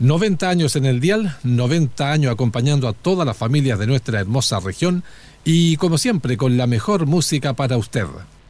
90 años en el dial, 90 años acompañando a todas las familias de nuestra hermosa región y, como siempre, con la mejor música para usted.